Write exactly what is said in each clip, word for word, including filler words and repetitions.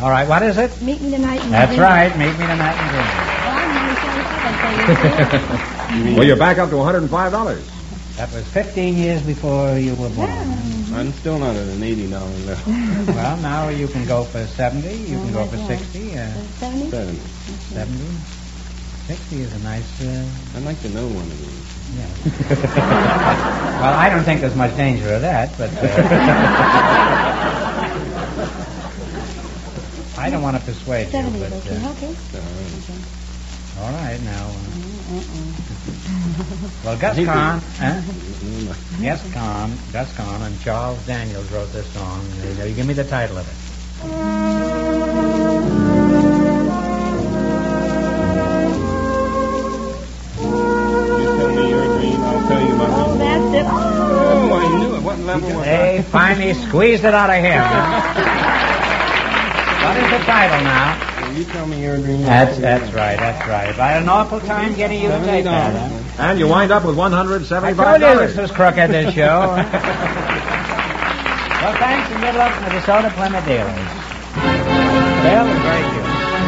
All right, what is it? Meet me tonight in That's Greenville. right. Meet me tonight in Greenville. Well, I'm only thirty-seven, so you Well, you're back up to one hundred five dollars. That was fifteen years before you were born. I'm still not at an eighty dollars level. Well, now you can go for seventy. You can Oh, go my for God. sixty. Uh, seventy? Seventy. seventy. sixty is a nice... Uh, I'd like to know one of these. yeah. Well, I don't think there's much danger of that, but... Uh, I don't want to persuade you, seventy, but... okay, Uh, okay. all right, now... Uh, Uh-uh. well, Gus Kahn... Huh? Yes, Kahn, Gus Kahn and Charles Daniels wrote this song. Uh, you give me the title of it. You tell me your dream, I'll tell you my Oh, dream. that's it. Oh, I knew it. What level was They I? finally squeezed it out of him. What is the title now? Well, you tell me your dream. That's that's right, that's right. I had an awful time getting you to Seventy take that. dollars. Huh? And you wind up with one hundred I seventy-five told you dollars. this was crooked, this show. Well, thanks and good luck to the Soda Plymouth dealers. Bill is very cute.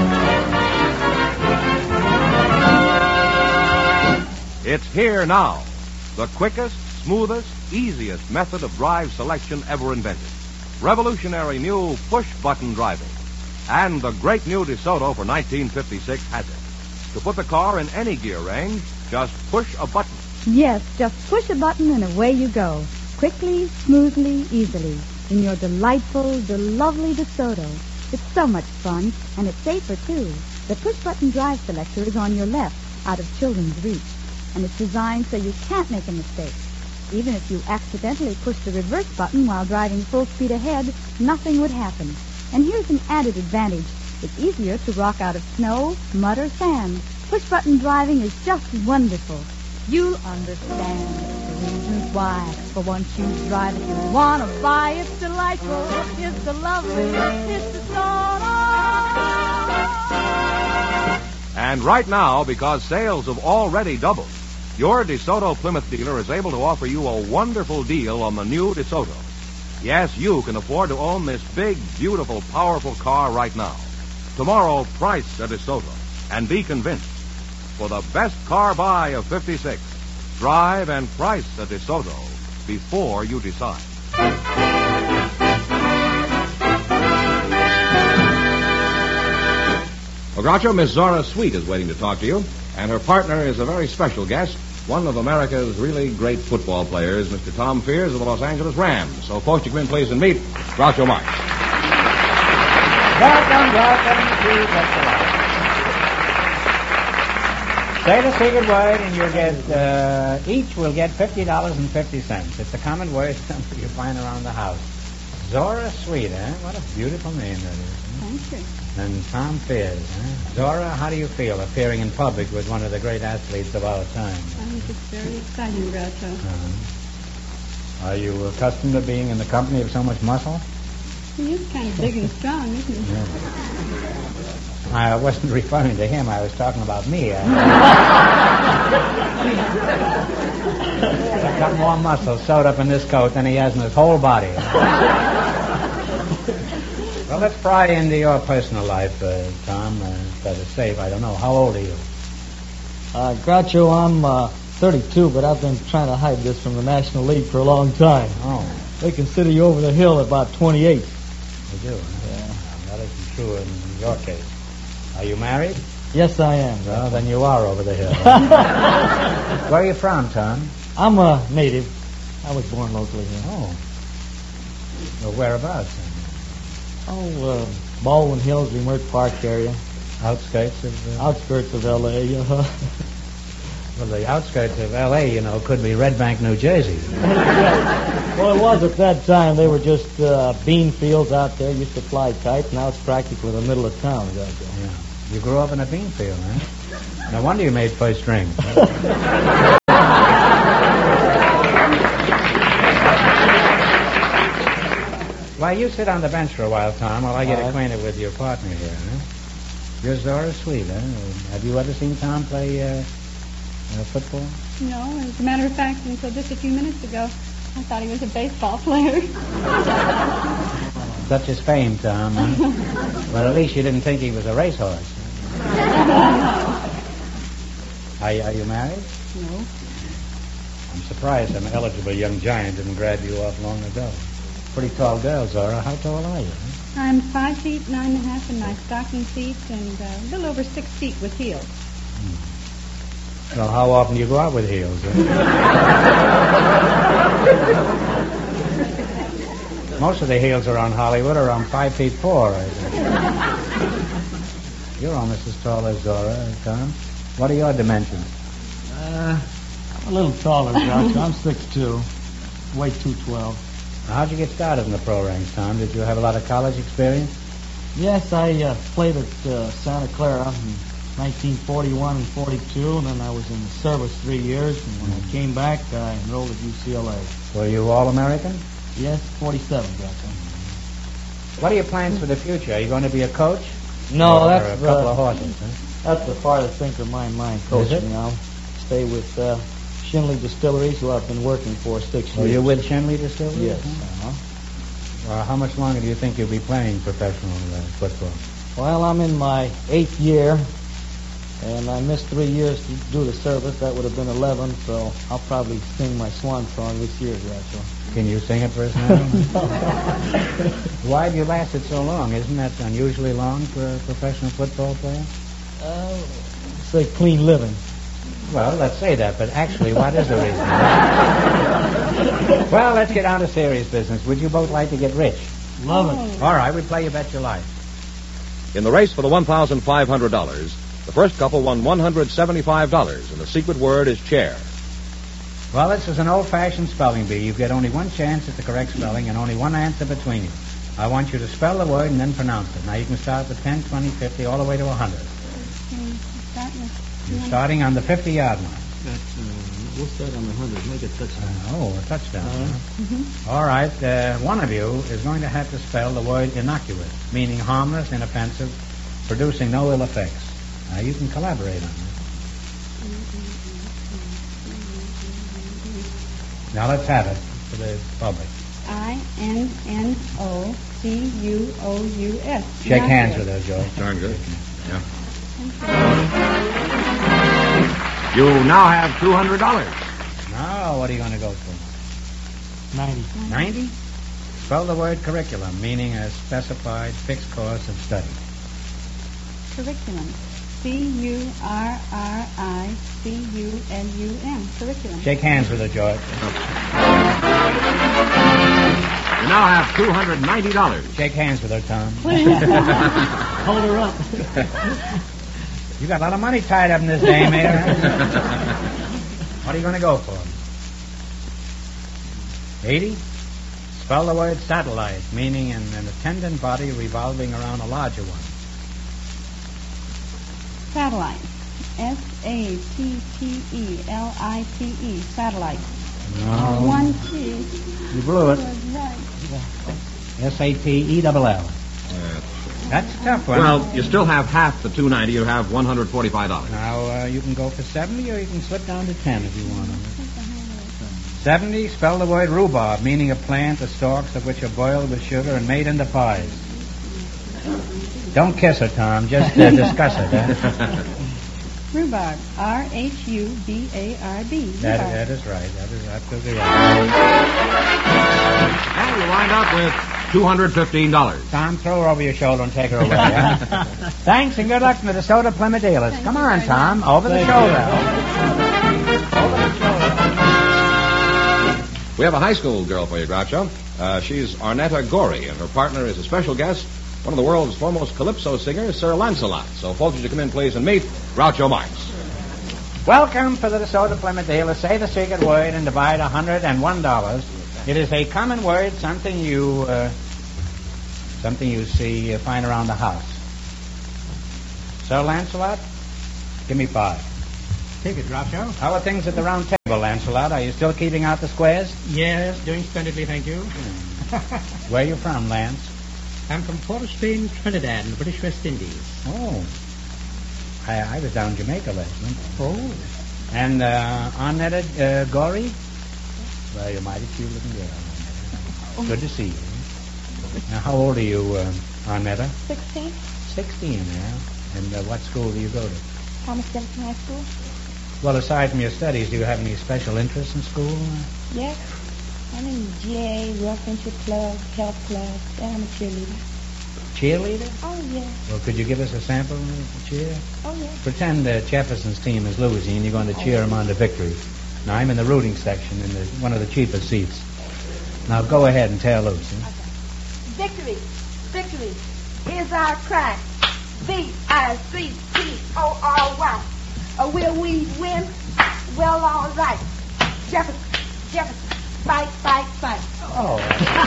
It's here now. The quickest, smoothest, easiest method of drive selection ever invented. Revolutionary new push-button driving. And the great new DeSoto for nineteen fifty-six has it. To put the car in any gear range, just push a button. Yes, just push a button and away you go. Quickly, smoothly, easily. In your delightful, the lovely DeSoto. It's so much fun, and it's safer, too. The push-button drive selector is on your left, out of children's reach. And it's designed so you can't make a mistake. Even if you accidentally push the reverse button while driving full speed ahead, nothing would happen. And here's an added advantage. It's easier to rock out of snow, mud, or sand. Push-button driving is just wonderful. You'll understand the reasons why. For once you drive it, you want to buy. It's delightful. It's the lovely. It's the soda. And right now, because sales have already doubled, your DeSoto Plymouth dealer is able to offer you a wonderful deal on the new DeSoto. Yes, you can afford to own this big, beautiful, powerful car right now. Tomorrow, price a DeSoto and be convinced. For the best car buy of fifty-six, drive and price a DeSoto before you decide. Well, Groucho, Miss Zora Sweet is waiting to talk to you, and her partner is a very special guest, one of America's really great football players, Mister Tom Fears of the Los Angeles Rams. So, folks, you come in, please, and meet Groucho Marx. Welcome, welcome to Just Alive. Say the secret word, and you'll get, uh, each will get fifty dollars and fifty cents. It's a common word you find around the house. Zora Sweet, eh? What a beautiful name that is. Thank you. And Tom Fears, eh? Zora, how do you feel appearing in public with one of the great athletes of our time? I think it's very exciting, Groucho. Uh-huh. Are you accustomed to being in the company of so much muscle? He is kind of big and strong, isn't he? Yeah. I wasn't referring to him. I was talking about me. I've got more muscle sewed up in this coat than he has in his whole body. Well, let's pry into your personal life, uh, Tom. Uh, better safe. I don't know. How old are you? Uh, Groucho, I'm uh, thirty-two, but I've been trying to hide this from the National League for a long time. Oh, They consider you over the hill at about twenty-eight. you do. Huh? Yeah. That isn't true in your case. Are you married? Yes, I am. Well, then you are over the hill. Where are you from, Tom? I'm a native. I was born locally here. Oh. Well, whereabouts? Then? Oh, uh, Baldwin Hills, Remert Park area. Outskirts of... Uh... Outskirts of L A Uh-huh. Well, the outskirts of L A, you know, could be Red Bank, New Jersey. Well, it was at that time. They were just uh, bean fields out there. Used to fly kites. Now it's practically the middle of town. Right there. Yeah. You grew up in a bean field, huh? No wonder you made first string. Well, you sit on the bench for a while, Tom, while I get All right. acquainted with your partner here, huh? You're Zora Sweet, huh? Have you ever seen Tom play uh, uh, football? No, as a matter of fact, until just a few minutes ago, I thought he was a baseball player. Such is fame, Tom. Huh? Well, at least you didn't think he was a racehorse. Are you, are you married? No. I'm surprised an eligible young giant didn't grab you off long ago. Pretty tall girl, Zora. How tall are you? Huh? I'm five feet nine and a half in my stocking feet and uh, a little over six feet with heels. Hmm. Well, how often do you go out with heels? Huh? Most of the heels around Hollywood are around five feet four, I think. You're almost as tall as Zora, Tom. What are your dimensions? Uh, I'm a little taller, Groucho. I'm six two, weight two twelve. How'd you get started in the pro ranks, Tom? Did you have a lot of college experience? Yes, I uh, played at uh, Santa Clara in nineteen forty-one and forty-two, and then I was in the service three years, and when I came back, I enrolled at U C L A. Were you All-American? Yes, forty-seven, Groucho. What are your plans for the future? Are you going to be a coach? No, or that's a couple the, of horses, huh? That's the farthest thing from my mind, coaching. I'll stay with uh, Shinley Distilleries, who I've been working for six Oh, years. you're with Shenley Distilleries? Yes. Uh-huh. Well, how much longer do you think you'll be playing professional uh, football? Well, I'm in my eighth year, and I missed three years to do the service. That would have been eleven, so I'll probably sing my swan song this year, Groucho. Can you sing it for us now? Why have you lasted so long? Isn't that unusually long for a professional football player? Uh, say clean living. Well, let's say that, but actually, what is the reason? Well, let's get on to serious business. Would you both like to get rich? Love it. All right, we play You Bet Your Life. In the race for the one thousand five hundred dollars, the first couple won one hundred seventy-five dollars, and the secret word is chair. Well, this is an old-fashioned spelling bee. You get only one chance at the correct spelling and only one answer between you. I want you to spell the word and then pronounce it. Now, you can start with ten, twenty, fifty, all the way to one hundred. Start with You're starting on the fifty-yard line. That's, uh, we'll start on the hundred. Make it touchdown. Uh, oh, a touchdown. Uh-huh. Huh? Mm-hmm. All right. Uh, one of you is going to have to spell the word innocuous, meaning harmless, inoffensive, producing no ill effects. Now, you can collaborate on this. Now, let's have it for the public. I N N O C U O U S. Shake hands with her, Joe. Darn good. Yeah. You now have two hundred dollars. Now, what are you going to go for? Ninety. ninety? Spell the word curriculum, meaning a specified fixed course of study. Curriculum. C U R R I C U L U M. Curriculum. Shake hands with her, George. You now have two hundred ninety dollars. Shake hands with her, Tom. Hold her up. You got a lot of money tied up in this dame here. What are you going to go for? eighty? Spell the word satellite, meaning an, an attendant body revolving around a larger one. Satellite. S A T T E L I T E. Satellite. No. One T. You blew it. Was right. S A T E L L. That's a tough one. Well, you still have half the two ninety. You have one hundred forty-five dollars. Now, uh, you can go for seventy, or you can slip down to ten if you want. seventy, spell the word rhubarb, meaning a plant, the stalks of which are boiled with sugar and made into pies. Don't kiss her, Tom. Just uh, discuss it. Huh? Rhubarb. R H U B A R B. That, Rhubarb. that is right. That is absolutely right. And you wind up with two hundred fifteen dollars. Tom, throw her over your shoulder and take her away. Huh? Thanks and good luck to the DeSoto Plymouth dealers. Thank Come you on, very Tom. much. Over the Thank shoulder. you. Over the shoulder. We have a high school girl for you, Groucho. Uh, she's Arnetta Gorey, and her partner is a special guest, one of the world's foremost calypso singers, Sir Lancelot. So, folks, would you come in, please, and meet Groucho Marx. Welcome to the DeSoto Plymouth dealers. Say the secret word and divide one hundred one dollars. It is a common word, something you uh, something you see uh, find around the house. Sir Lancelot, give me five. Take it, Groucho. How are things at the round table, Lancelot? Are you still keeping out the squares? Yes, doing splendidly, thank you. Where are you from, Lance? I'm from Port of Spain, Trinidad, in the British West Indies. Oh. I, I was down in Jamaica last month. Oh. And uh, Arnetta uh, Gorey? Well, you're mighty cute looking girl. Good to see you. Now, how old are you, uh, Arnetta? Sixteen. Sixteen, yeah. And uh, what school do you go to? Thomas Jefferson High School. Well, aside from your studies, do you have any special interests in school? Yes. I'm in G A, Rough Venture Club, Health Club, and I'm a cheerleader. Cheerleader? Oh, yeah. Well, could you give us a sample of the cheer? Oh, yeah. Pretend uh, Jefferson's team is losing and you're going to cheer them on to victory. Now, I'm in the rooting section in the, one of the cheapest seats. Now, go ahead and tear loose. Huh? Victory, victory is our cry. V I C T O R Y. Uh, will we win? Well, all right. Jefferson, Jefferson, fight, fight, fight. Oh.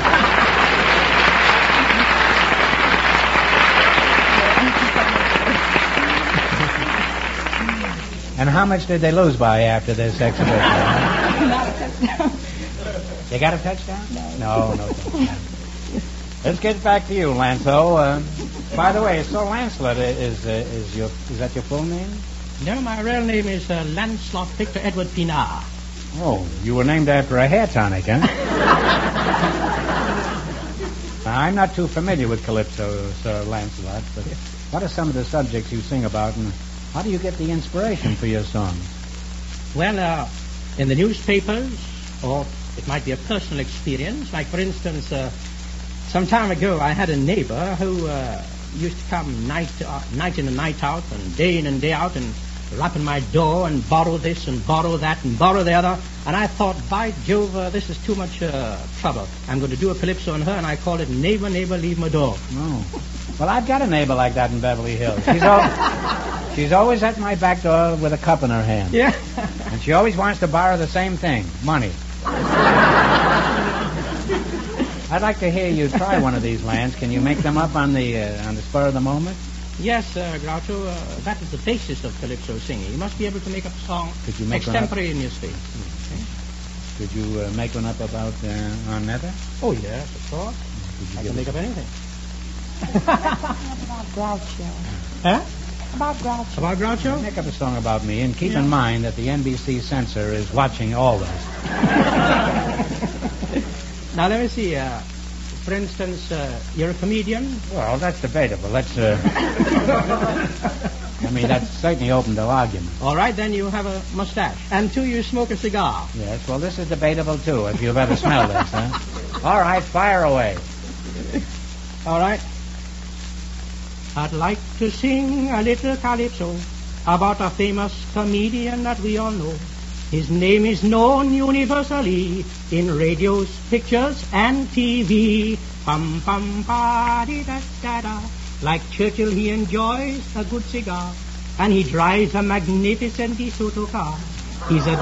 And how much did they lose by after this exhibition? Not a touchdown. They got a touchdown? No. No, no touchdown. Let's get back to you, Lancelot. Uh, by the way, so Lancelot is uh, is your is that your full name? No, my real name is uh, Lancelot Victor Edward Pinard. Oh, you were named after a hair tonic, huh? Now, I'm not too familiar with Calypso, Sir Lancelot, but what are some of the subjects you sing about, and how do you get the inspiration for your songs? Well, uh, in the newspapers, or it might be a personal experience. Like, for instance, uh, some time ago, I had a neighbor who uh, used to come night uh, night in and night out, and day in and day out, and rap on my door and borrow this and borrow that and borrow the other. And I thought, by Jove, uh, this is too much uh, trouble. I'm going to do a calypso on her, and I call it Neighbor, Neighbor, Leave My Door. Oh. Well, I've got a neighbor like that in Beverly Hills. She's, al- she's always at my back door with a cup in her hand. Yeah. And she always wants to borrow the same thing, money. I'd like to hear you try one of these lands. Can you make them up on the uh, on the spur of the moment? Yes, uh, Groucho, uh, that is the basis of calypso singing. You must be able to make up a song Could you make one up? extemporaneously. Could you uh, make one up about uh, Arnetta? Oh, yes, of course. Could you I give can make us- up anything. About Groucho. Huh? About Groucho. About Groucho? Make up a song about me, and keep Yeah. in mind that the N B C censor is watching always. Now, let me see. Uh, for instance, uh, you're a comedian. Well, that's debatable. Let's. Uh, I mean, that's certainly open to argument. All right, then you have a mustache. And two, you smoke a cigar. Yes. Well, this is debatable too. If you've ever smelled this, huh? All right, fire away. All right. I'd like to sing a little calypso about a famous comedian that we all know. His name is known universally in radios, pictures, and T V. Pum pum pa di da da da. Like Churchill, he enjoys a good cigar, and he drives a magnificent DeSoto car. He's a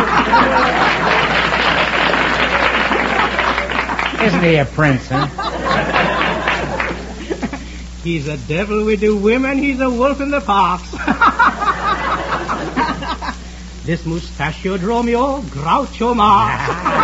Isn't he a prince, huh? he's a devil with the women. He's a wolf in the parks. This mustachioed Romeo, Groucho Marx.